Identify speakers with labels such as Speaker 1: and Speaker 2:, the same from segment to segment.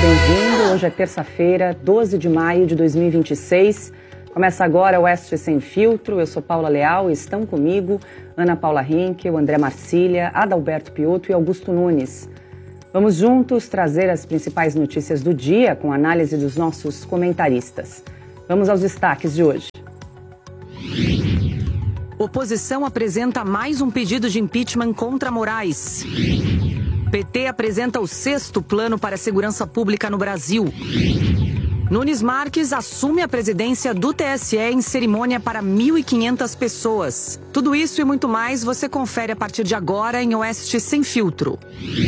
Speaker 1: bem-vindo. Hoje é terça-feira, 12 de maio de 2026. Começa agora o Oeste Sem Filtro. Eu sou Paula Leal e estão comigo Ana Paula Henkel, André Marcília, Adalberto Piotto e Augusto Nunes. Vamos juntos trazer as principais notícias do dia com análise dos nossos comentaristas. Vamos aos destaques de hoje.
Speaker 2: Oposição apresenta mais um pedido de impeachment contra Moraes. PT apresenta o 6º plano para a segurança pública no Brasil. Nunes Marques assume a presidência do TSE em cerimônia para 1.500 pessoas. Tudo isso e muito mais você confere a partir de agora em Oeste Sem Filtro.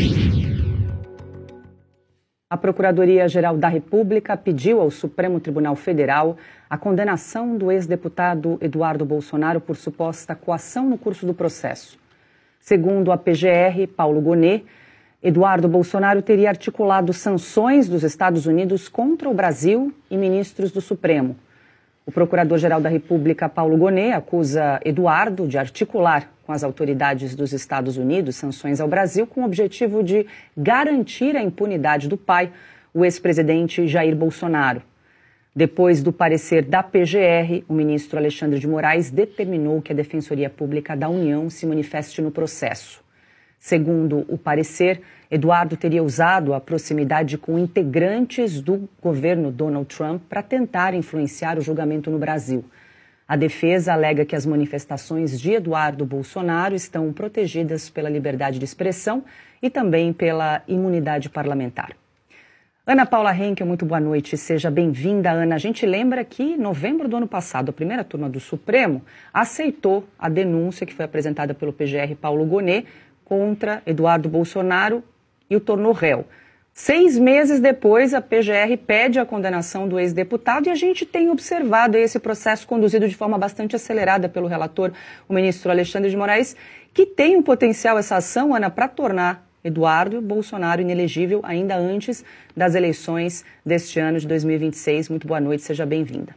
Speaker 1: A Procuradoria-Geral da República pediu ao Supremo Tribunal Federal a condenação do ex-deputado Eduardo Bolsonaro por suposta coação no curso do processo. Segundo a PGR, Paulo Gonet, Eduardo Bolsonaro teria articulado sanções dos Estados Unidos contra o Brasil e ministros do Supremo. O Procurador-Geral da República, Paulo Gonet, acusa Eduardo de articular com as autoridades dos Estados Unidos sanções ao Brasil com o objetivo de garantir a impunidade do pai, o ex-presidente Jair Bolsonaro. Depois do parecer da PGR, o ministro Alexandre de Moraes determinou que a Defensoria Pública da União se manifeste no processo. Segundo o parecer, Eduardo teria usado a proximidade com integrantes do governo Donald Trump para tentar influenciar o julgamento no Brasil. A defesa alega que as manifestações de Eduardo Bolsonaro estão protegidas pela liberdade de expressão e também pela imunidade parlamentar. Ana Paula Henkel, muito boa noite. Seja bem-vinda, Ana. A gente lembra que em novembro do ano passado, a primeira turma do Supremo aceitou a denúncia que foi apresentada pelo PGR Paulo Gonet contra Eduardo Bolsonaro e o tornou réu. 6 meses depois, a PGR pede a condenação do ex-deputado e a gente tem observado esse processo conduzido de forma bastante acelerada pelo relator, o ministro Alexandre de Moraes, que tem um potencial, essa ação, Ana, para tornar Eduardo Bolsonaro inelegível ainda antes das eleições deste ano de 2026. Muito boa noite, seja bem-vinda.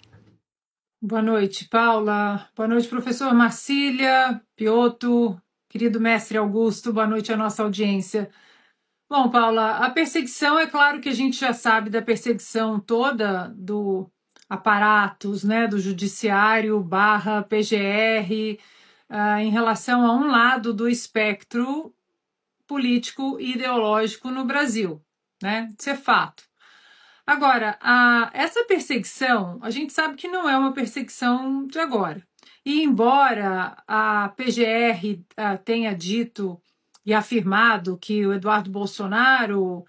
Speaker 3: Boa noite, Paula. Boa noite, professor Marcília, Piotto, querido mestre Augusto, boa noite à nossa audiência. Bom, Paula, a perseguição, é claro que a gente já sabe da perseguição toda do aparatos, né, do judiciário / PGR, em relação a um lado do espectro político e ideológico no Brasil, né? Isso é fato. Agora, essa perseguição, a gente sabe que não é uma perseguição de agora. E embora a PGR tenha dito e afirmado que o Eduardo Bolsonaro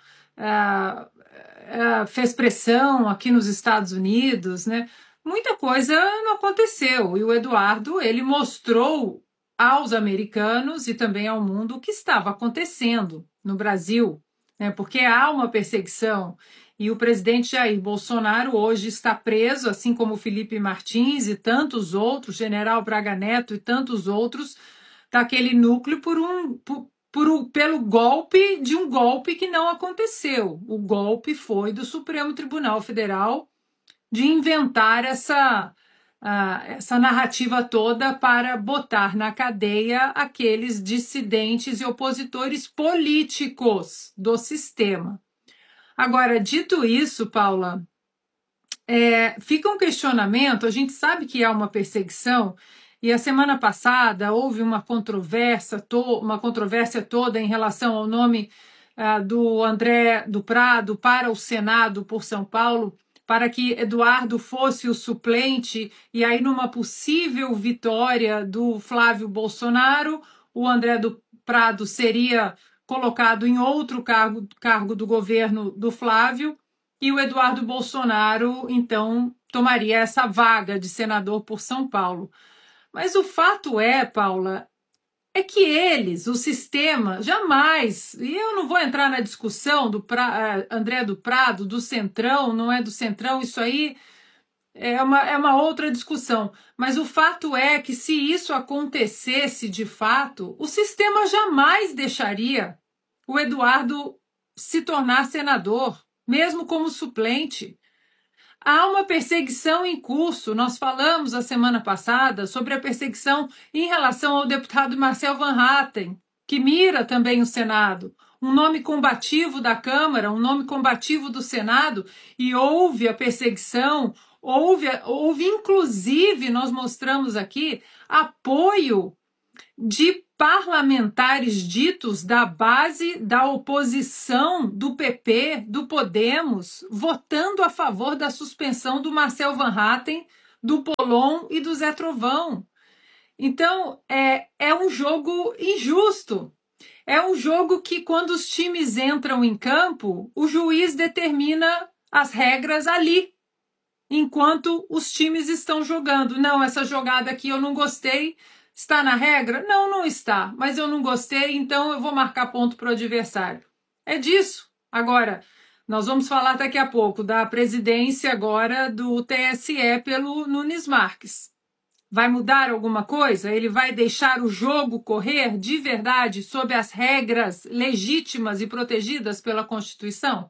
Speaker 3: fez pressão aqui nos Estados Unidos, né, muita coisa não aconteceu. E o Eduardo, ele mostrou aos americanos e também ao mundo o que estava acontecendo no Brasil, né, porque há uma perseguição. E o presidente Jair Bolsonaro hoje está preso, assim como Felipe Martins e tantos outros, General Braga Neto e tantos outros, daquele núcleo pelo golpe de um golpe que não aconteceu. O golpe foi do Supremo Tribunal Federal de inventar essa narrativa toda para botar na cadeia aqueles dissidentes e opositores políticos do sistema. Agora, dito isso, Paula, fica um questionamento, a gente sabe que há uma perseguição, e a semana passada houve uma controvérsia toda em relação ao nome do André do Prado para o Senado por São Paulo, para que Eduardo fosse o suplente, e aí numa possível vitória do Flávio Bolsonaro, o André do Prado seria colocado em outro cargo do governo do Flávio, e o Eduardo Bolsonaro, então, tomaria essa vaga de senador por São Paulo. Mas o fato é, Paula, é que eles, o sistema, jamais, e eu não vou entrar na discussão do André do Prado, do Centrão, não é do Centrão, isso aí é uma outra discussão, mas o fato é que se isso acontecesse de fato, o sistema jamais deixaria o Eduardo se tornar senador, mesmo como suplente. Há uma perseguição em curso. Nós falamos a semana passada sobre a perseguição em relação ao deputado Marcel Van Hatten, que mira também o Senado. um nome combativo da Câmara, um nome combativo do Senado, e houve a perseguição, houve inclusive, nós mostramos aqui, apoio de parlamentares ditos da base da oposição do PP, do Podemos, votando a favor da suspensão do Marcel Van Hatten, do Pollon e do Zé Trovão. Então, é um jogo injusto. É um jogo que, quando os times entram em campo, o juiz determina as regras ali, enquanto os times estão jogando. Não, essa jogada aqui eu não gostei. Está na regra? Não, não está. Mas eu não gostei, então eu vou marcar ponto para o adversário. É disso. Agora, nós vamos falar daqui a pouco da presidência agora do TSE pelo Nunes Marques. Vai mudar alguma coisa? Ele vai deixar o jogo correr de verdade sob as regras legítimas e protegidas pela Constituição?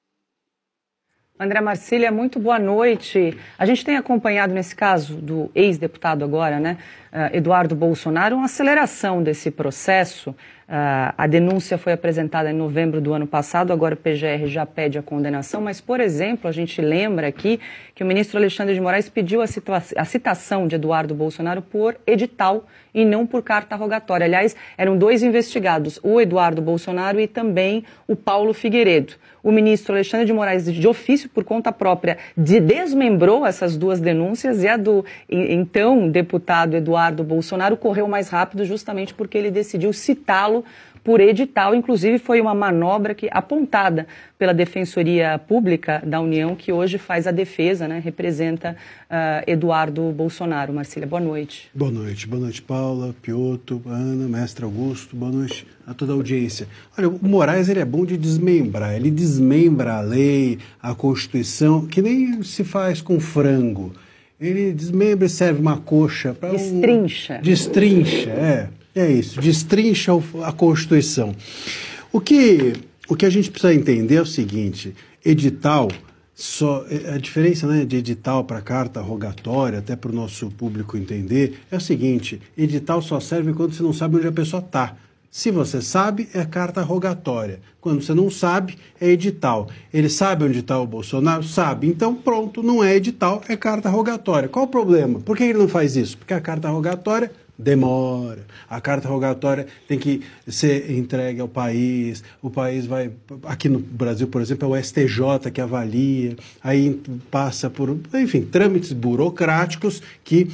Speaker 1: André Marcília, muito boa noite. A gente tem acompanhado nesse caso do ex-deputado agora, né, Eduardo Bolsonaro, uma aceleração desse processo. A denúncia foi apresentada em novembro do ano passado, agora o PGR já pede a condenação, mas, por exemplo, a gente lembra aqui que o ministro Alexandre de Moraes pediu a citação de Eduardo Bolsonaro por edital e não por carta rogatória. Aliás, eram dois investigados, o Eduardo Bolsonaro e também o Paulo Figueiredo. O ministro Alexandre de Moraes, de ofício, por conta própria, desmembrou essas duas denúncias e a do então deputado Eduardo Bolsonaro correu mais rápido justamente porque ele decidiu citá-lo por edital. Inclusive foi uma manobra apontada pela Defensoria Pública da União, que hoje faz a defesa, né, representa Eduardo Bolsonaro. Marcília, boa noite.
Speaker 4: Boa noite, Paula, Piotr, Ana, mestre Augusto, boa noite a toda a audiência. Olha, o Moraes ele é bom de desmembrar, ele desmembra a lei, a Constituição, que nem se faz com frango. Ele desmembra e serve uma coxa para
Speaker 1: Destrincha.
Speaker 4: Destrincha, é isso, destrincha a Constituição. O que a gente precisa entender é o seguinte, edital, a diferença, né, de edital para carta rogatória, até para o nosso público entender, é o seguinte, edital só serve quando você não sabe onde a pessoa está. Se você sabe, é carta rogatória. Quando você não sabe, é edital. Ele sabe onde está o Bolsonaro? Sabe. Então, pronto, não é edital, é carta rogatória. Qual o problema? Por que ele não faz isso? Porque a carta rogatória demora. A carta rogatória tem que ser entregue ao país. O país vai... Aqui no Brasil, por exemplo, é o STJ que avalia. Aí passa por, enfim, trâmites burocráticos que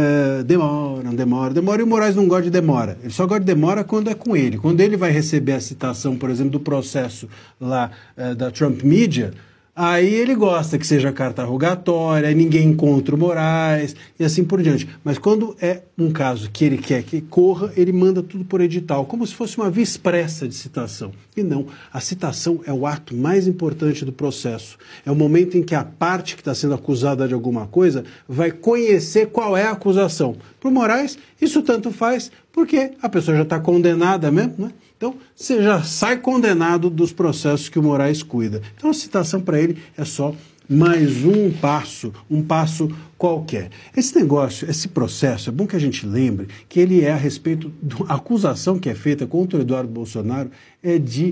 Speaker 4: demoram. E o Moraes não gosta de demora. Ele só gosta de demora quando é com ele. Quando ele vai receber a citação, por exemplo, do processo lá da Trump Media, aí ele gosta que seja carta rogatória, ninguém encontra o Moraes e assim por diante. Mas quando é um caso que ele quer que corra, ele manda tudo por edital, como se fosse uma via expressa de citação. E não, a citação é o ato mais importante do processo. É o momento em que a parte que está sendo acusada de alguma coisa vai conhecer qual é a acusação. Para o Moraes, isso tanto faz porque a pessoa já está condenada mesmo, né? Então, você já sai condenado dos processos que o Moraes cuida. Então, a citação para ele é só mais um passo qualquer. Esse negócio, esse processo, é bom que a gente lembre que ele é a respeito da acusação que é feita contra o Eduardo Bolsonaro, é de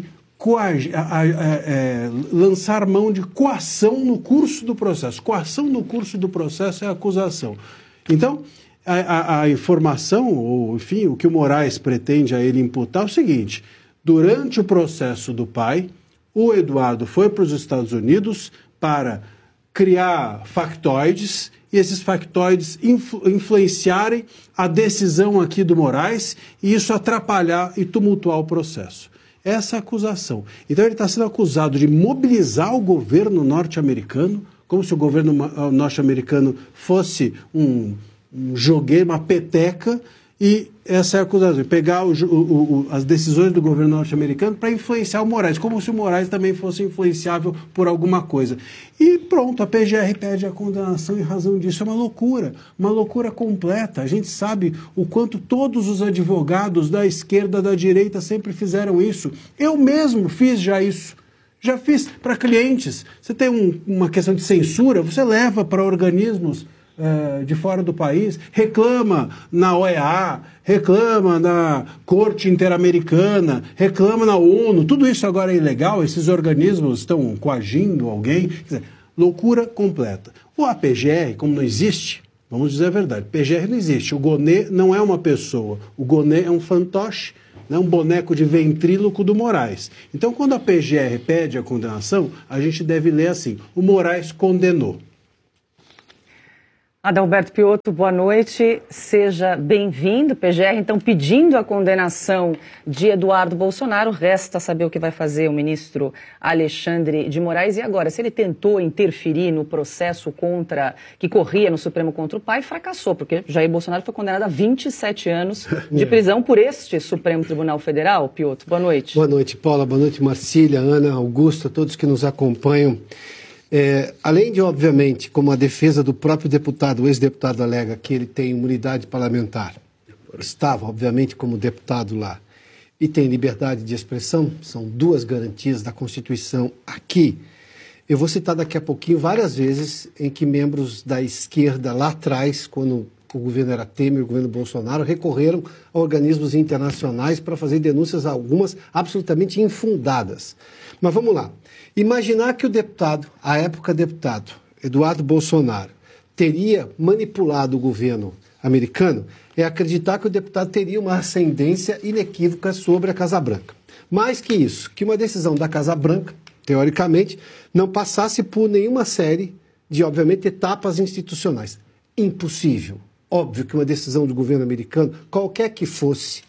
Speaker 4: lançar mão de coação no curso do processo. Coação no curso do processo é acusação. Então, a informação, ou enfim, o que o Moraes pretende a ele imputar é o seguinte: durante o processo do pai, o Eduardo foi para os Estados Unidos para criar factoides, e esses factoides influenciarem a decisão aqui do Moraes, e isso atrapalhar e tumultuar o processo. Essa é a acusação. Então ele está sendo acusado de mobilizar o governo norte-americano, como se o governo norte-americano fosse um joguei uma peteca, e essa é a acusação, pegar as decisões do governo norte-americano para influenciar o Moraes, como se o Moraes também fosse influenciável por alguma coisa. E pronto, a PGR pede a condenação em razão disso. É uma loucura completa. A gente sabe o quanto todos os advogados da esquerda, da direita sempre fizeram isso. Eu mesmo fiz já isso. Já fiz para clientes. Você tem uma questão de censura, você leva para organismos de fora do país, reclama na OEA, reclama na Corte Interamericana, reclama na ONU. Tudo isso agora é ilegal, esses organismos estão coagindo alguém. Quer dizer, loucura completa. O APGR, como não existe, vamos dizer a verdade, PGR não existe. O Gonê não é uma pessoa, o Gonê é um fantoche, né, um boneco de ventríloco do Moraes. Então, quando a PGR pede a condenação, a gente deve ler assim: o Moraes condenou.
Speaker 1: Adalberto Piotto, boa noite, seja bem-vindo. PGR, então, pedindo a condenação de Eduardo Bolsonaro. Resta saber o que vai fazer o ministro Alexandre de Moraes. E agora, se ele tentou interferir no processo que corria no Supremo contra o pai, fracassou, porque Jair Bolsonaro foi condenado a 27 anos de prisão por este Supremo Tribunal Federal. Piotto, boa noite.
Speaker 5: Boa noite, Paula. Boa noite, Marcília, Ana, Augusto, a todos que nos acompanham. Além de, obviamente, como a defesa do próprio deputado, o ex-deputado alega que ele tem imunidade parlamentar, estava, obviamente, como deputado lá, e tem liberdade de expressão, são duas garantias da Constituição aqui. Eu vou citar daqui a pouquinho várias vezes em que membros da esquerda lá atrás, quando o governo era Temer, o governo Bolsonaro, recorreram a organismos internacionais para fazer denúncias, algumas absolutamente infundadas. Mas vamos lá. Imaginar que o deputado, à época deputado, Eduardo Bolsonaro, teria manipulado o governo americano é acreditar que o deputado teria uma ascendência inequívoca sobre a Casa Branca. Mais que isso, que uma decisão da Casa Branca, teoricamente, não passasse por nenhuma série de, obviamente, etapas institucionais. Impossível. Óbvio que uma decisão do governo americano, qualquer que fosse,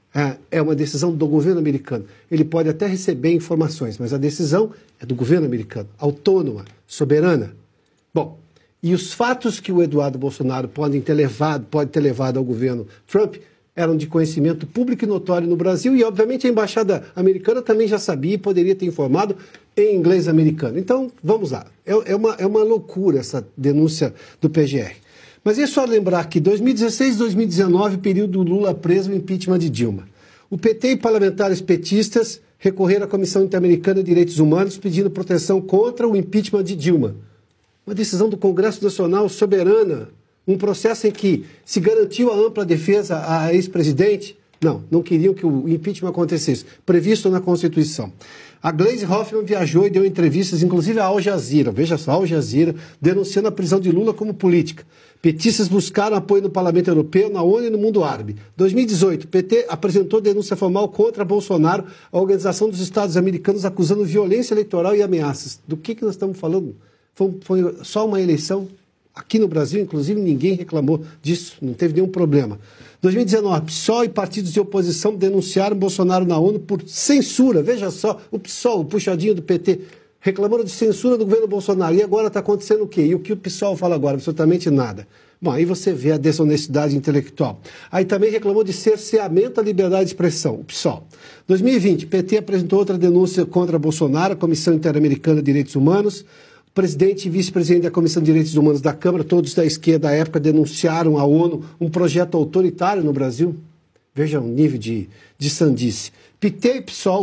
Speaker 5: é uma decisão do governo americano. Ele pode até receber informações, mas a decisão é do governo americano, autônoma, soberana. Bom, e os fatos que o Eduardo Bolsonaro pode ter levado ao governo Trump eram de conhecimento público e notório no Brasil e, obviamente, a embaixada americana também já sabia e poderia ter informado em inglês americano. Então, vamos lá. É uma loucura essa denúncia do PGR. Mas é só lembrar que 2016 e 2019, período Lula preso, o impeachment de Dilma. O PT e parlamentares petistas recorreram à Comissão Interamericana de Direitos Humanos pedindo proteção contra o impeachment de Dilma. Uma decisão do Congresso Nacional soberana, um processo em que se garantiu a ampla defesa à ex-presidente. Não queriam que o impeachment acontecesse, previsto na Constituição. A Gleisi Hoffmann viajou e deu entrevistas, inclusive à Al Jazeera, veja só, Al Jazeera, denunciando a prisão de Lula como política. Petistas buscaram apoio no Parlamento Europeu, na ONU e no mundo árabe. 2018, o PT apresentou denúncia formal contra Bolsonaro, a Organização dos Estados Americanos, acusando violência eleitoral e ameaças. Do que nós estamos falando? Foi só uma eleição? Aqui no Brasil, inclusive, ninguém reclamou disso, não teve nenhum problema. 2019, PSOL e partidos de oposição denunciaram Bolsonaro na ONU por censura. Veja só, o PSOL, o puxadinho do PT, reclamando de censura do governo Bolsonaro. E agora está acontecendo o quê? E o que o PSOL fala agora? Absolutamente nada. Bom, aí você vê a desonestidade intelectual. Aí também reclamou de cerceamento à liberdade de expressão, o PSOL. 2020, PT apresentou outra denúncia contra Bolsonaro, a Comissão Interamericana de Direitos Humanos. O presidente e vice-presidente da Comissão de Direitos Humanos da Câmara, todos da esquerda à época, denunciaram à ONU um projeto autoritário no Brasil. Veja o nível de sandice. PT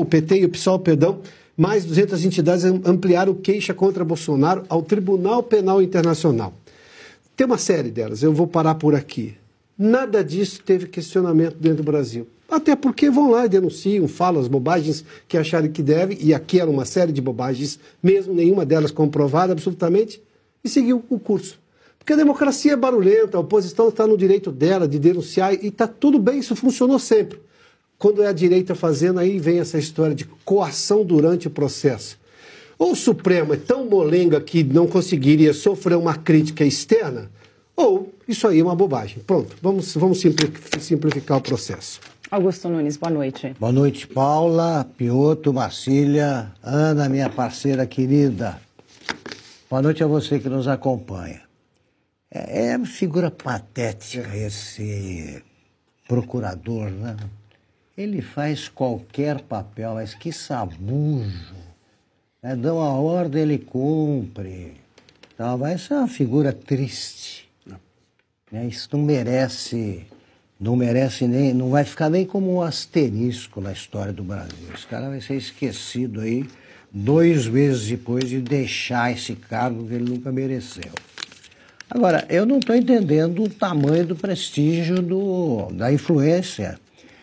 Speaker 5: e o PSOL, mais 200 entidades ampliaram queixa contra Bolsonaro ao Tribunal Penal Internacional. Tem uma série delas, eu vou parar por aqui. Nada disso teve questionamento dentro do Brasil. Até porque vão lá e denunciam, falam as bobagens que acharem que devem, e aqui era uma série de bobagens, mesmo nenhuma delas comprovada absolutamente, e seguiu o curso. Porque a democracia é barulhenta, a oposição está no direito dela de denunciar, e está tudo bem, isso funcionou sempre. Quando é a direita fazendo, aí vem essa história de coação durante o processo. Ou o Supremo é tão molenga que não conseguiria sofrer uma crítica externa, ou isso aí é uma bobagem. Pronto, vamos simplificar o processo.
Speaker 1: Augusto Nunes, boa noite.
Speaker 6: Boa noite, Paula, Piotto, Marcília, Ana, minha parceira querida. Boa noite a você que nos acompanha. É uma figura patética esse procurador, né? Ele faz qualquer papel, mas que sabujo. Dão a ordem, ele cumpre. Então, vai ser uma figura triste. Isso não merece nem, não vai ficar nem como um asterisco na história do Brasil. Esse cara vai ser esquecido aí 2 meses depois de deixar esse cargo que ele nunca mereceu. Agora, eu não estou entendendo o tamanho do prestígio da influência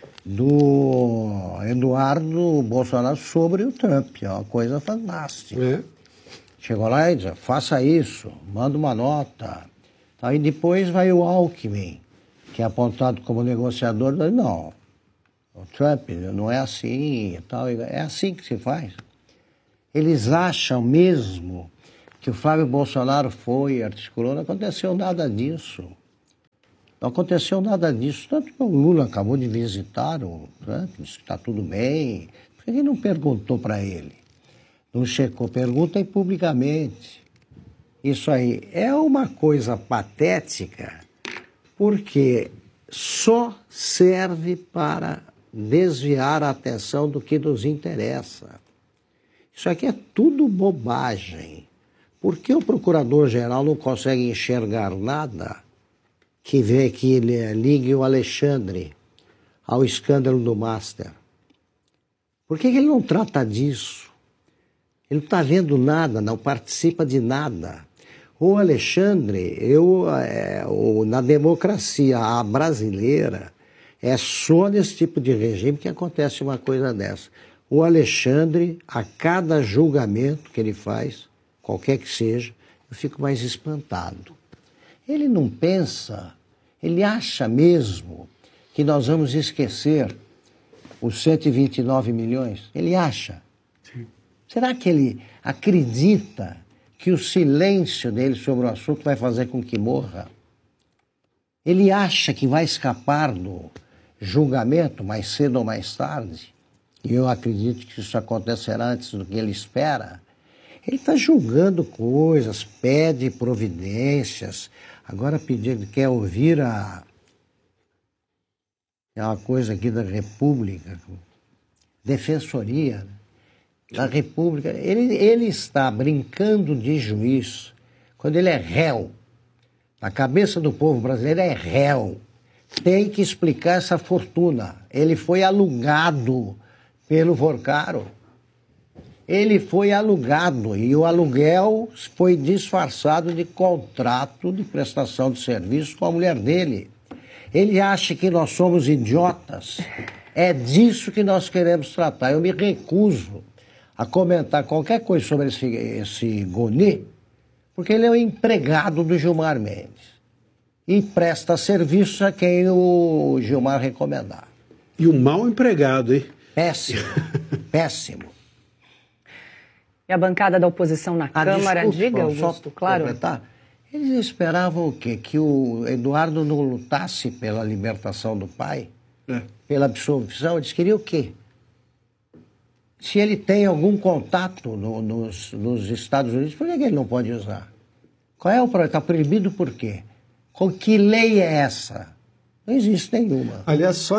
Speaker 6: do Eduardo Bolsonaro sobre o Trump. É uma coisa fantástica. Chegou lá e diz, faça isso, manda uma nota. Aí depois vai o Alckmin, que é apontado como negociador, diz, não, o Trump não é assim, tal, é assim que se faz. Eles acham mesmo que o Flávio Bolsonaro foi, articulou, não aconteceu nada disso. Não aconteceu nada disso. Tanto que o Lula acabou de visitar o Trump, disse que está tudo bem. Por que ele não perguntou para ele? Não checou, pergunta aí publicamente. Isso aí é uma coisa patética, porque só serve para desviar a atenção do que nos interessa. Isso aqui é tudo bobagem. Por que o procurador-geral não consegue enxergar nada que ele ligue o Alexandre ao escândalo do Master? Por que ele não trata disso? Ele não está vendo nada, não participa de nada. O Alexandre, na democracia brasileira, é só nesse tipo de regime que acontece uma coisa dessa. O Alexandre, a cada julgamento que ele faz, qualquer que seja, eu fico mais espantado. Ele não pensa, ele acha mesmo que nós vamos esquecer os 129 milhões? Ele acha. Sim. Será que ele acredita que o silêncio dele sobre o assunto vai fazer com que morra? Ele acha que vai escapar do julgamento mais cedo ou mais tarde? E eu acredito que isso acontecerá antes do que ele espera. Ele está julgando coisas, pede providências. Agora ele quer ouvir é uma coisa aqui da República, Defensoria da República. Ele está brincando de juiz quando ele é réu. Na cabeça do povo brasileiro é réu. Tem que explicar essa fortuna. Ele foi alugado pelo Vorcaro. Ele foi alugado e o aluguel foi disfarçado de contrato de prestação de serviço com a mulher dele. Ele acha que nós somos idiotas. É disso que nós queremos tratar. Eu me recuso a comentar qualquer coisa sobre esse Goni, porque ele é o empregado do Gilmar Mendes e presta serviço a quem o Gilmar recomendar.
Speaker 4: E um mau empregado, hein?
Speaker 6: Péssimo, péssimo.
Speaker 1: E a bancada da oposição na Câmara, diga, Augusto, claro.
Speaker 6: Eles esperavam o quê? Que o Eduardo não lutasse pela libertação do pai? Pela absolvição? Eles queriam o quê? Se ele tem algum contato nos Estados Unidos, por que ele não pode usar? Qual é o problema? Está proibido por quê? Com que lei é essa? Não existe nenhuma.
Speaker 5: Aliás, só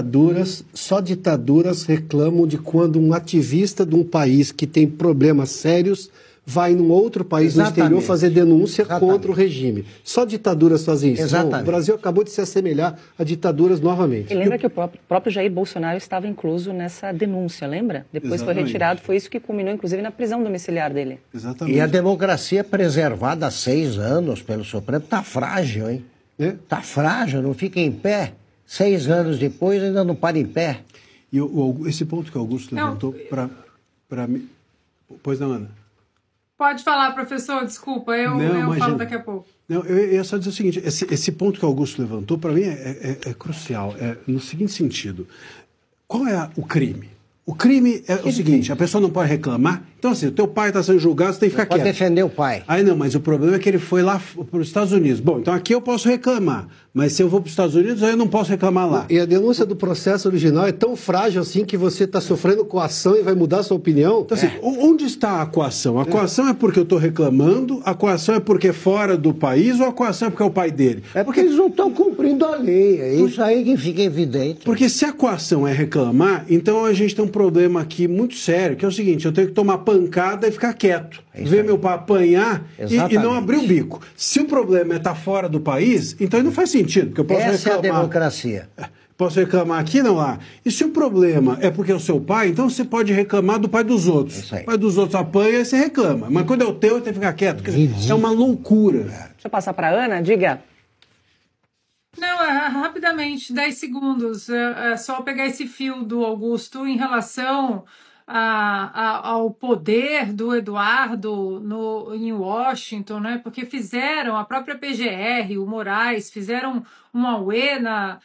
Speaker 5: ditaduras reclamam de quando um ativista de um país que tem problemas sérios vai num outro país no exterior fazer denúncia contra o regime. Só ditaduras fazem isso. Então, o Brasil acabou de se assemelhar a ditaduras novamente.
Speaker 1: E lembra que o próprio Jair Bolsonaro estava incluso nessa denúncia, lembra? Depois foi retirado, foi isso que culminou, inclusive, na prisão domiciliar dele.
Speaker 6: Exatamente. E a democracia preservada há 6 anos pelo Supremo está frágil, hein? Está frágil, não fica em pé. 6 anos depois ainda não para em pé.
Speaker 4: E esse ponto que o Augusto levantou para mim... Pois não, Ana?
Speaker 3: Pode falar, professor, desculpa, eu falo daqui a pouco.
Speaker 4: Não, eu ia só dizer o seguinte, esse ponto que o Augusto levantou, para mim, é crucial. No seguinte sentido, qual é o crime? O crime é o seguinte, a pessoa não pode reclamar. Então, assim, o teu pai está sendo julgado, você tem que ficar quieto.
Speaker 6: Pode defender o pai.
Speaker 4: Aí não, mas o problema é que ele foi lá para os Estados Unidos. Bom, então aqui eu posso reclamar, mas se eu vou para os Estados Unidos, aí eu não posso reclamar lá.
Speaker 5: E a denúncia do processo original é tão frágil assim que você está sofrendo coação e vai mudar a sua opinião?
Speaker 4: Então, assim, onde está a coação? A coação é porque eu estou reclamando, a coação é porque é fora do país, ou a coação é porque é o pai dele?
Speaker 6: É porque eles não estão cumprindo a lei, é isso aí que fica evidente.
Speaker 4: Porque se a coação é reclamar, então a gente tem um problema aqui muito sério, que é o seguinte, eu tenho que tomar pancada e ficar quieto, ver meu pai apanhar e não abrir o bico. Se o problema é estar fora do país, então não faz sentido, porque eu posso reclamar.
Speaker 6: Essa é a democracia.
Speaker 4: Posso reclamar aqui, não lá? E se o problema é porque é o seu pai, então você pode reclamar do pai dos outros. O pai dos outros apanha e você reclama. Mas quando é o teu, você tem que ficar quieto. Quer dizer, é uma loucura.
Speaker 1: Deixa eu passar para a Ana, diga.
Speaker 3: Não, rapidamente, 10 segundos. É só pegar esse fio do Augusto em relação ao poder do Eduardo em Washington, né? Porque fizeram, a própria PGR, o Moraes, fizeram um auê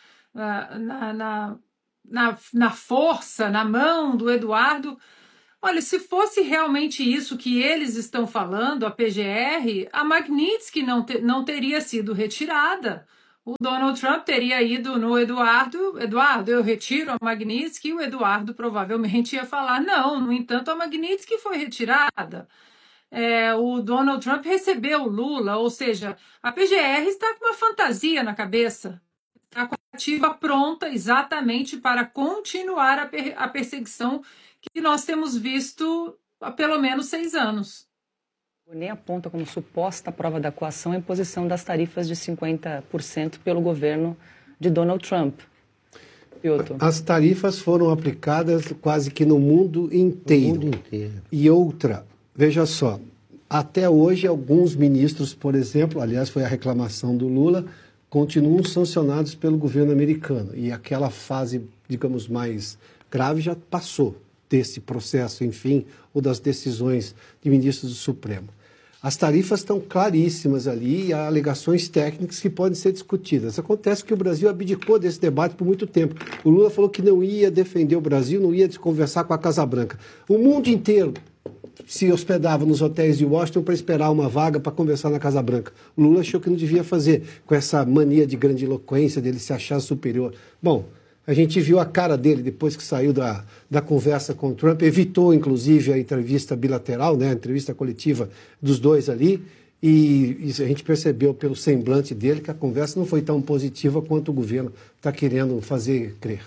Speaker 3: na força, na mão do Eduardo. Olha, se fosse realmente isso que eles estão falando, a PGR, a Magnitsky não teria sido retirada. O Donald Trump teria ido no Eduardo, eu retiro a Magnitsky, e o Eduardo provavelmente ia falar, não, no entanto, a Magnitsky foi retirada. O Donald Trump recebeu o Lula, ou seja, a PGR está com uma fantasia na cabeça, está com a ativa pronta exatamente para continuar a perseguição que nós temos visto há pelo menos 6 anos.
Speaker 1: O Bonet aponta como suposta prova da coação a imposição das tarifas de 50% pelo governo de Donald Trump. Piotr.
Speaker 5: As tarifas foram aplicadas quase que no mundo inteiro. E outra, veja só, até hoje alguns ministros, por exemplo, aliás foi a reclamação do Lula, continuam sancionados pelo governo americano. E aquela fase, digamos, mais grave já passou desse processo, enfim, ou das decisões de ministros do Supremo. As tarifas estão claríssimas ali e há alegações técnicas que podem ser discutidas. Acontece que o Brasil abdicou desse debate por muito tempo. O Lula falou que não ia defender o Brasil, não ia conversar com a Casa Branca. O mundo inteiro se hospedava nos hotéis de Washington para esperar uma vaga para conversar na Casa Branca. O Lula achou que não devia fazer, com essa mania de grandiloquência, dele se achar superior. Bom, a gente viu a cara dele depois que saiu da conversa com o Trump, evitou, inclusive, a entrevista bilateral, né, a entrevista coletiva dos dois ali, e a gente percebeu pelo semblante dele que a conversa não foi tão positiva quanto o governo está querendo fazer crer.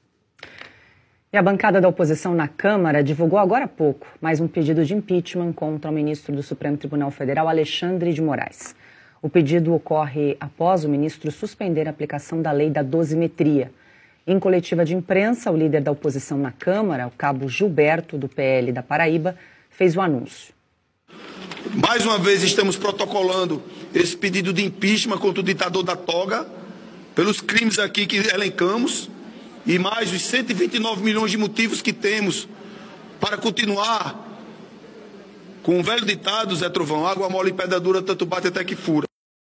Speaker 1: E a bancada da oposição na Câmara divulgou agora há pouco mais um pedido de impeachment contra o ministro do Supremo Tribunal Federal, Alexandre de Moraes. O pedido ocorre após o ministro suspender a aplicação da lei da dosimetria. Em coletiva de imprensa, o líder da oposição na Câmara, o cabo Gilberto, do PL da Paraíba, fez o anúncio.
Speaker 7: Mais uma vez estamos protocolando esse pedido de impeachment contra o ditador da toga, pelos crimes aqui que elencamos, e mais os 129 milhões de motivos que temos para continuar com o velho ditado, Zé Trovão, água mole e pedra dura, tanto bate até que fura.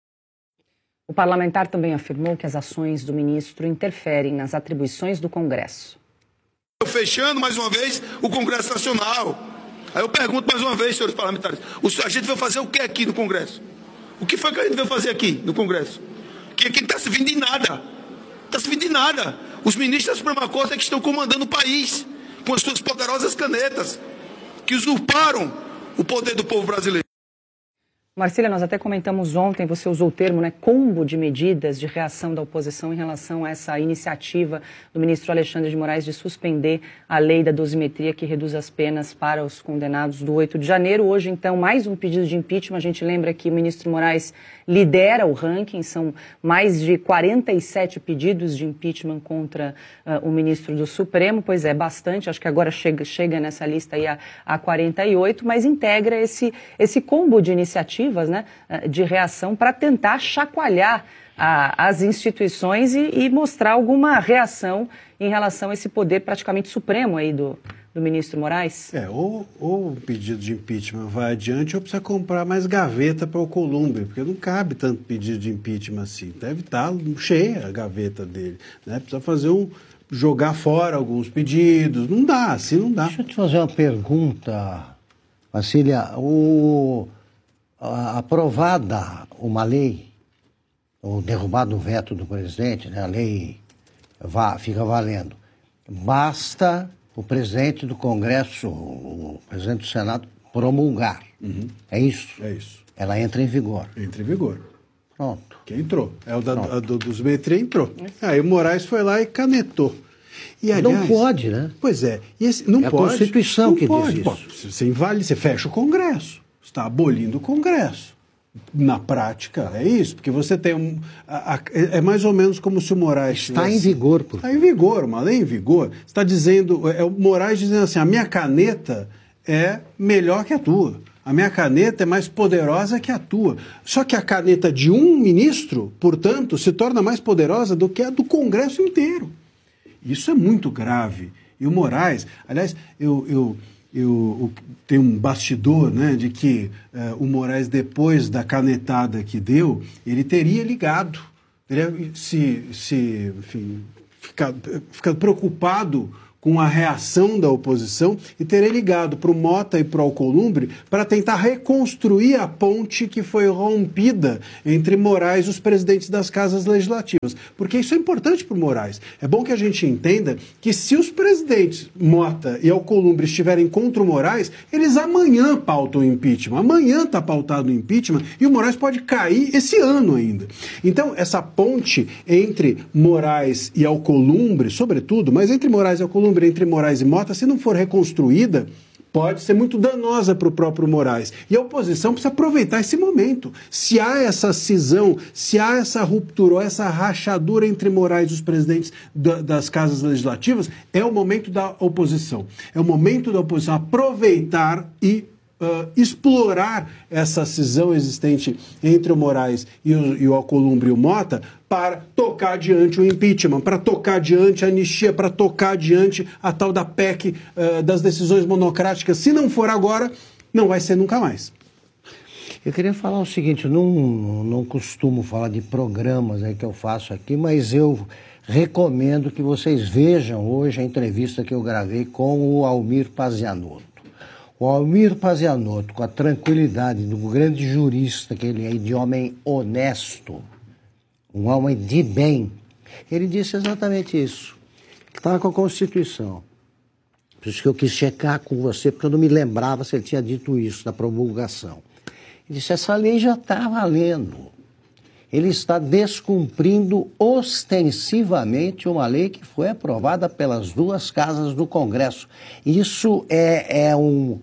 Speaker 1: O parlamentar também afirmou que as ações do ministro interferem nas atribuições do Congresso.
Speaker 7: Fechando mais uma vez o Congresso Nacional. Aí eu pergunto mais uma vez, senhores parlamentares, a gente vai fazer o que aqui no Congresso? O que foi que a gente vai fazer aqui no Congresso? Que aqui não está servindo de nada. Não está servindo de nada. Os ministros da Suprema Corte é que estão comandando o país com as suas poderosas canetas, que usurparam o poder do povo brasileiro.
Speaker 1: Marcília, nós até comentamos ontem, você usou o termo, né, combo de medidas de reação da oposição em relação a essa iniciativa do ministro Alexandre de Moraes de suspender a lei da dosimetria que reduz as penas para os condenados do 8 de janeiro. Hoje, então, mais um pedido de impeachment. A gente lembra que o ministro Moraes lidera o ranking, são mais de 47 pedidos de impeachment contra o ministro do Supremo. Pois é, bastante, acho que agora chega nessa lista aí a 48, mas integra esse combo de iniciativas, né, de reação para tentar chacoalhar as instituições e mostrar alguma reação em relação a esse poder praticamente supremo aí do ministro Moraes?
Speaker 4: Ou o pedido de impeachment vai adiante ou precisa comprar mais gaveta para o Columbre, porque não cabe tanto pedido de impeachment assim. Deve estar cheia a gaveta dele, né? Precisa jogar fora alguns pedidos. Não dá, assim não dá.
Speaker 6: Deixa eu te fazer uma pergunta, Marcília. Aprovada uma lei, ou derrubado o veto do presidente, né, a lei fica valendo. Basta o presidente do Congresso, o presidente do Senado, promulgar. Uhum. É isso?
Speaker 4: É isso.
Speaker 6: Ela entra em vigor.
Speaker 4: Entra em vigor.
Speaker 6: Pronto.
Speaker 4: Que entrou. Do dosimetria entrou. Aí o Moraes foi lá e canetou. E, aliás,
Speaker 6: não pode, né?
Speaker 4: Pois é. Não pode.
Speaker 6: A Constituição
Speaker 4: não
Speaker 6: que
Speaker 4: pode.
Speaker 6: diz isso.
Speaker 4: Você fecha o Congresso. Você está abolindo o Congresso. Na prática, é isso, porque você tem é mais ou menos como se o Moraes
Speaker 5: está em vigor.
Speaker 4: Está em vigor, uma lei em vigor. Você está dizendo, o Moraes dizendo assim, a minha caneta é melhor que a tua. A minha caneta é mais poderosa que a tua. Só que a caneta de um ministro, portanto, se torna mais poderosa do que a do Congresso inteiro. Isso é muito grave. E o Moraes, aliás, eu tenho um bastidor, né, de que o Moraes, depois da canetada que deu, ele teria ligado, teria enfim, ficado preocupado com a reação da oposição e teria ligado para o Mota e para o Alcolumbre para tentar reconstruir a ponte que foi rompida entre Moraes e os presidentes das casas legislativas. Porque isso é importante para o Moraes. É bom que a gente entenda que se os presidentes Mota e Alcolumbre estiverem contra o Moraes, eles amanhã pautam o impeachment. Amanhã está pautado o impeachment e o Moraes pode cair esse ano ainda. Então, essa ponte entre Moraes e Alcolumbre, sobretudo, mas entre Moraes e Alcolumbre, entre Moraes e Mota, se não for reconstruída, pode ser muito danosa para o próprio Moraes. E a oposição precisa aproveitar esse momento. Se há essa cisão, se há essa ruptura ou essa rachadura entre Moraes e os presidentes das casas legislativas, é o momento da oposição. É o momento da oposição aproveitar e explorar essa cisão existente entre o Moraes e o Alcolumbre e o Mota para tocar adiante o impeachment, para tocar adiante a anistia, para tocar adiante a tal da PEC das decisões monocráticas. Se não for agora, não vai ser nunca mais.
Speaker 6: Eu queria falar o seguinte, eu não costumo falar de programas aí que eu faço aqui, mas eu recomendo que vocês vejam hoje a entrevista que eu gravei com o Almir Pazianotto. O Almir Pazianotto, com a tranquilidade do grande jurista que ele é, de homem honesto, um homem de bem, ele disse exatamente isso, que estava com a Constituição. Por isso que eu quis checar com você, porque eu não me lembrava se ele tinha dito isso, da promulgação. Ele disse, essa lei já está valendo. Ele está descumprindo ostensivamente uma lei que foi aprovada pelas duas casas do Congresso. Isso é um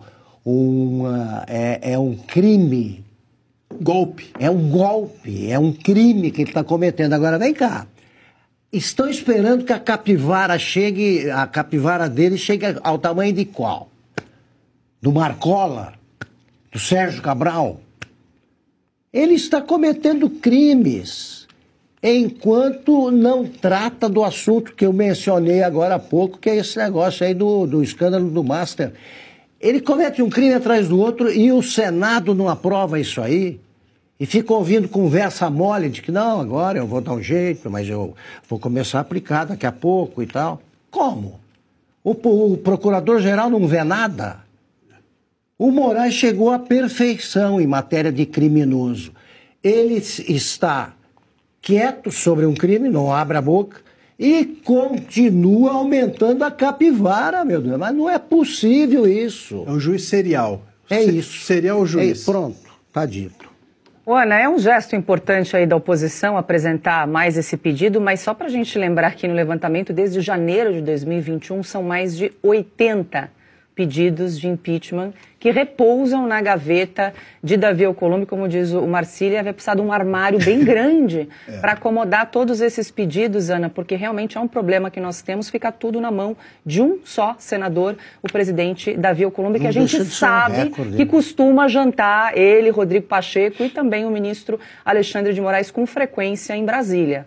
Speaker 6: crime.
Speaker 4: Golpe.
Speaker 6: É um golpe, é um crime que ele está cometendo. Agora, vem cá. Estão esperando que a capivara dele chegue ao tamanho de qual? Do Marcola? Do Sérgio Cabral? Ele está cometendo crimes enquanto não trata do assunto que eu mencionei agora há pouco, que é esse negócio aí do escândalo do Master. Ele comete um crime atrás do outro e o Senado não aprova isso aí e fica ouvindo conversa mole de que não, agora eu vou dar um jeito, mas eu vou começar a aplicar daqui a pouco e tal. Como? O procurador-geral não vê nada? O Moraes chegou à perfeição em matéria de criminoso. Ele está quieto sobre um crime, não abre a boca, e continua aumentando a capivara, meu Deus. Mas não é possível isso.
Speaker 4: É um juiz serial.
Speaker 6: É isso.
Speaker 4: Serial juiz.
Speaker 6: Pronto, está dito.
Speaker 1: Ana, é um gesto importante aí da oposição apresentar mais esse pedido, mas só para a gente lembrar que no levantamento, desde janeiro de 2021, são mais de 80 pedidos de impeachment que repousam na gaveta de Davi Alcolumbre, como diz o Marcília, vai precisar de um armário bem grande para acomodar todos esses pedidos, Ana, porque realmente é um problema que nós temos, fica tudo na mão de um só senador, o presidente Davi Alcolumbre, que a gente sabe que costuma jantar ele, Rodrigo Pacheco e também o ministro Alexandre de Moraes com frequência em Brasília.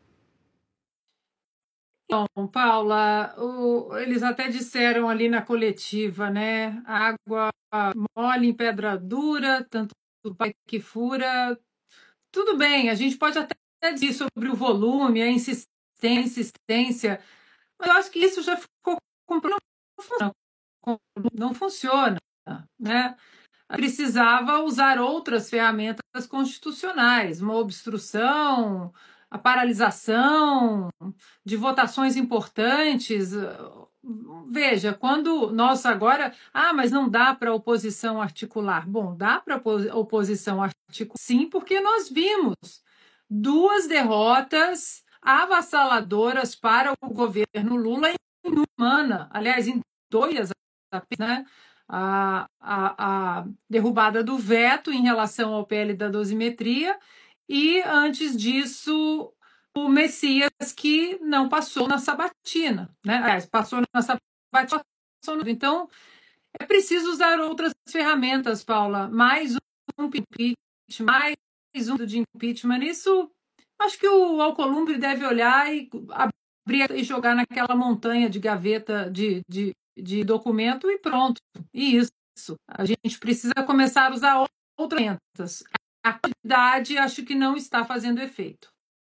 Speaker 3: Bom, Paula, eles até disseram ali na coletiva, né? Água mole em pedra dura, tanto vai que fura. Tudo bem, a gente pode até dizer sobre o volume, a insistência, mas eu acho que isso já ficou comprovado. Não funciona, né? Precisava usar outras ferramentas constitucionais, uma obstrução, a paralisação de votações importantes. Veja, quando nós agora... mas não dá para a oposição articular. Bom, dá para a oposição articular, sim, porque nós vimos 2 derrotas avassaladoras para o governo Lula em uma semana. Aliás, em 2, né? a derrubada do veto em relação ao PL da dosimetria, e antes disso o Messias, que não passou na sabatina, né? Aliás, passou na sabatina. Então, é preciso usar outras ferramentas, Paula. Mais um impeachment, mais um de impeachment. Isso, acho que o Alcolumbre deve olhar e abrir e jogar naquela montanha de gaveta de documento e pronto. E isso. A gente precisa começar a usar outras ferramentas. A quantidade, acho que não está fazendo efeito.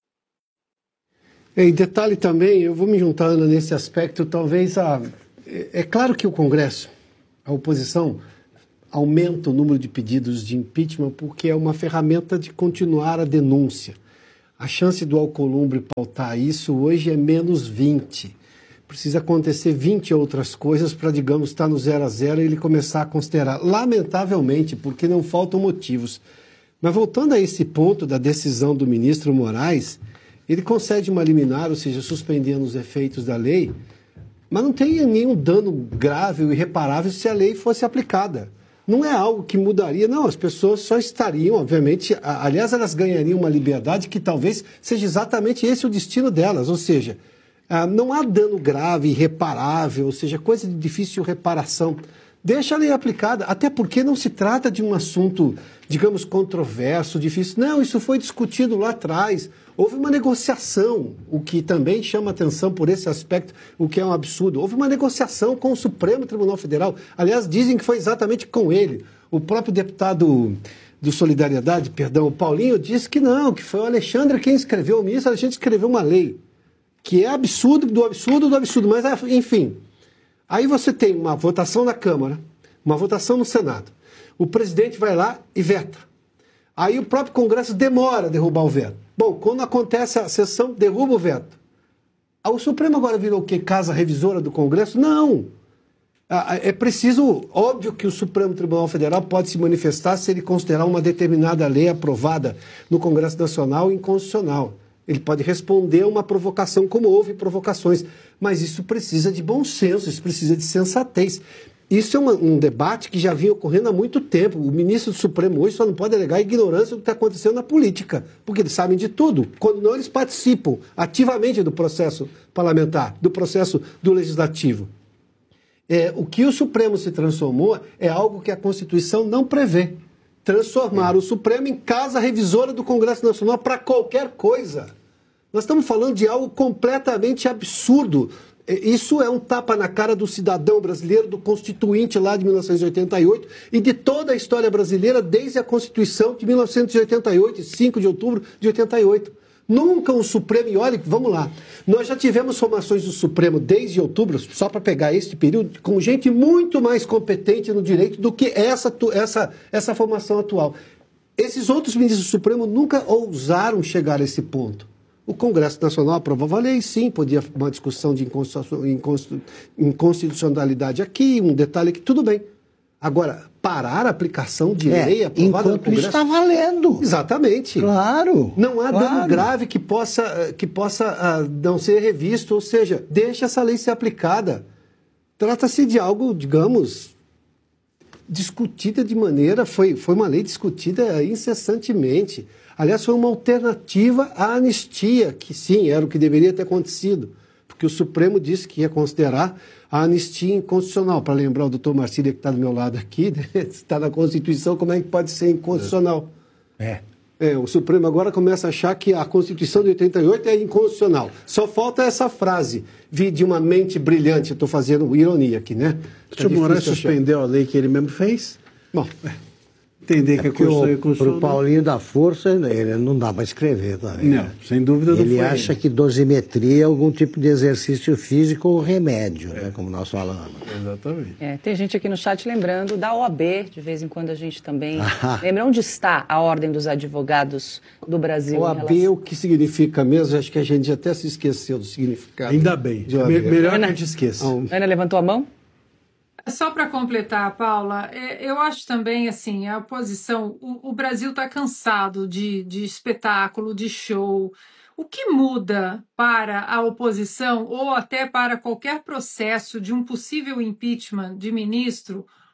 Speaker 5: E detalhe também, eu vou me juntar, Ana, nesse aspecto, talvez é claro que o Congresso, a oposição, aumenta o número de pedidos de impeachment porque é uma ferramenta de continuar a denúncia. A chance do Alcolumbre pautar isso hoje é menos 20. Precisa acontecer 20 outras coisas para, digamos, estar no 0 a 0 e ele começar a considerar. Lamentavelmente, porque não faltam motivos. Mas voltando a esse ponto da decisão do ministro Moraes, ele concede uma liminar, ou seja, suspendendo os efeitos da lei, mas não tem nenhum dano grave ou irreparável se a lei fosse aplicada. Não é algo que mudaria, não, as pessoas só estariam, obviamente, aliás, elas ganhariam uma liberdade que talvez seja exatamente esse o destino delas, ou seja, não há dano grave, irreparável, ou seja, coisa de difícil reparação. Deixa a lei aplicada, até porque não se trata de um assunto, digamos, controverso, difícil. Não, isso foi discutido lá atrás. Houve uma negociação, o que também chama atenção por esse aspecto, o que é um absurdo. Houve uma negociação com o Supremo Tribunal Federal. Aliás, dizem que foi exatamente com ele. O próprio deputado do Solidariedade, o Paulinho, disse que não, que foi o Alexandre quem escreveu, o ministro Alexandre escreveu uma lei, que é absurdo do absurdo do absurdo, mas enfim. Aí você tem uma votação na Câmara, uma votação no Senado. O presidente vai lá e veta. Aí o próprio Congresso demora a derrubar o veto. Bom, quando acontece a sessão, derruba o veto. O Supremo agora virou o quê? Casa revisora do Congresso? Não. É preciso, óbvio que o Supremo Tribunal Federal pode se manifestar se ele considerar uma determinada lei aprovada no Congresso Nacional inconstitucional. Ele pode responder a uma provocação, como houve provocações. Mas isso precisa de bom senso, isso precisa de sensatez. Isso é um debate que já vinha ocorrendo há muito tempo. O ministro do Supremo hoje só não pode alegar ignorância do que está acontecendo na política, porque eles sabem de tudo. Quando não, eles participam ativamente do processo parlamentar, do processo do legislativo. O que o Supremo se transformou é algo que a Constituição não prevê. Transformar o Supremo em casa revisora do Congresso Nacional para qualquer coisa. Nós estamos falando de algo completamente absurdo. Isso é um tapa na cara do cidadão brasileiro, do Constituinte lá de 1988 e de toda a história brasileira desde a Constituição de 1988, 5 de outubro de 88. Nunca o Supremo, e olha, vamos lá, nós já tivemos formações do Supremo desde outubro, só para pegar este período, com gente muito mais competente no direito do que essa formação atual. Esses outros ministros do Supremo nunca ousaram chegar a esse ponto. O Congresso Nacional aprovava a lei, sim, podia uma discussão de inconstitucionalidade aqui, um detalhe aqui, tudo bem. Agora, parar a aplicação de lei aprovada no Congresso...
Speaker 6: está valendo.
Speaker 5: Exatamente.
Speaker 6: Claro.
Speaker 5: Não há dano grave que possa não ser revisto, ou seja, deixa essa lei ser aplicada. Trata-se de algo, digamos, discutida de maneira... Foi uma lei discutida incessantemente. Aliás, foi uma alternativa à anistia, que sim, era o que deveria ter acontecido, porque o Supremo disse que ia considerar a anistia inconstitucional. Para lembrar o doutor Marcílio, que está do meu lado aqui, está na Constituição, como é que pode ser inconstitucional? O Supremo agora começa a achar que a Constituição de 88 é inconstitucional. Só falta essa frase, vi de uma mente brilhante, estou fazendo ironia aqui, né?
Speaker 4: O Moraes suspendeu a lei que ele mesmo fez?
Speaker 5: Bom...
Speaker 4: Entender que a Constituição...
Speaker 6: Para o Paulinho da Força, ele não dá para escrever também.
Speaker 4: Não, sem dúvida não foi.
Speaker 6: Ele acha que dosimetria é algum tipo de exercício físico ou remédio, né, como nós falamos.
Speaker 4: Exatamente.
Speaker 1: Tem gente aqui no chat lembrando da OAB, de vez em quando a gente também... Lembra onde está a Ordem dos Advogados do Brasil?
Speaker 5: OAB, o que significa mesmo? Acho que a gente até se esqueceu do significado.
Speaker 4: Ainda bem. Melhor que a gente esqueça.
Speaker 1: Ana levantou a mão?
Speaker 3: Só para completar, Paula, eu acho também, assim, a oposição, o Brasil está cansado de espetáculo, de show. O que muda para a oposição ou até para qualquer processo de um possível impeachment de ministro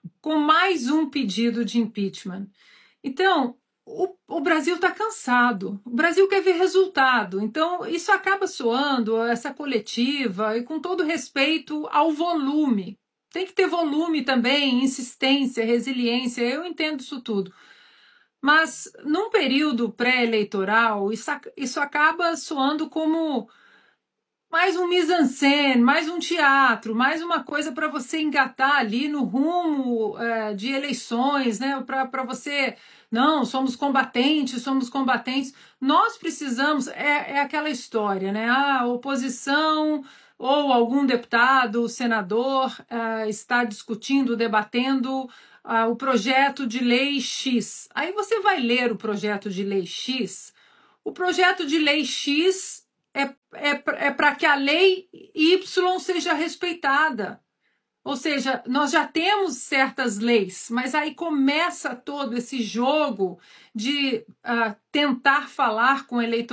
Speaker 3: com mais um pedido de impeachment. Então, o Brasil está cansado, o Brasil quer ver resultado. Então, isso acaba soando, essa coletiva, e com todo respeito ao volume. Tem que ter volume também, insistência, resiliência, eu entendo isso tudo. Mas, num período pré-eleitoral, isso acaba soando como mais um mise-en-scène, mais um teatro, mais uma coisa para você engatar ali no rumo de eleições, né? Para você, não, somos combatentes. Nós precisamos, é aquela história, né? A oposição ou algum deputado, senador, está discutindo, debatendo o projeto de lei X. Aí você vai ler o projeto de lei X. O projeto de lei X é para que a lei Y seja respeitada. Ou seja, nós já temos certas leis, mas aí começa todo esse jogo de tentar falar com o eleitorado